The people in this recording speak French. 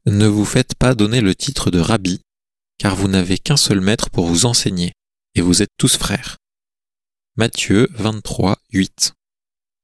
Ne vous faites pas donner le titre de rabbi, car vous n'avez qu'un seul maître pour vous enseigner, et vous êtes tous frères. Matthieu 23, 8.